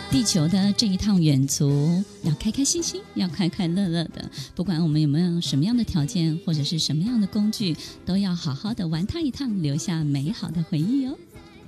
地球的这一趟远足，要开开心心，要快快乐乐的。不管我们有没有什么样的条件，或者是什么样的工具，都要好好的玩它一趟，留下美好的回忆哦。